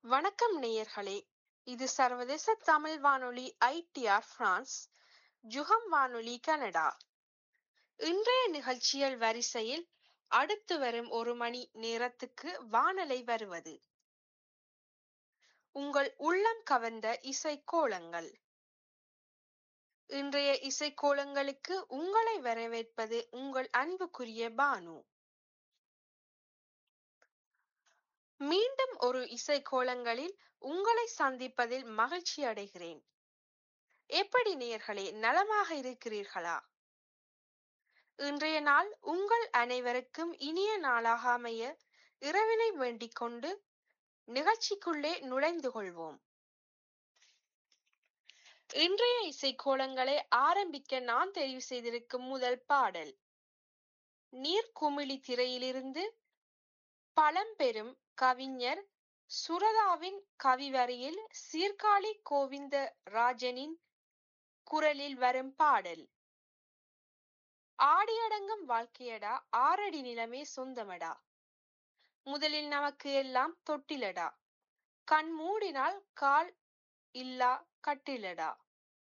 வணக்கம் நேயர்களே. இது சர்வதேச தமிழ் வானொலி ITR பிரான்ஸ், ஜுகம் வானொலி கனடா. இன்றைய நிகழ்ச்சிகள் வரிசையில் அடுத்து வரும் ஒரு மணி நேரத்துக்கு வானலை வருவது உங்கள் உள்ளம் கவர்ந்த இசைக்கோலங்கள். இன்றைய இசைக்கோலங்களுக்கு உங்களை வரவேற்பது உங்கள் அன்புக்குரிய பானு. மீண்டும் ஒரு இசைக்கோலங்களில் உங்களை சந்திப்பதில் மகிழ்ச்சி அடைகிறேன். எப்படி நேயர்களே, நலமாக இருக்கிறீர்களா? இன்றைய நாள் உங்கள் அனைவருக்கும் இனிய நாளாக அமைய இறைவனை வேண்டிக் கொண்டு நிகழ்ச்சிக்குள்ளே நுழைந்து கொள்வோம். இன்றைய இசைக்கோலங்களை ஆரம்பிக்க நான் தெரிவு செய்திருக்கும் முதல் பாடல் நீர்க்குமிழி திரையிலிருந்து பழம்பெரும் கவிஞர் சுரதாவின் கவிவரியில் சீர்காழி கோவிந்த ராஜனின் குரலில் வரும் பாடல். ஆடியடங்கும் வாழ்க்கையடா, ஆறடி நிலமே சொந்தமடா, முதலில் நமக்கு எல்லாம் தொட்டிலடா, கண் மூடினால் கால் இல்லா கட்டிலடா,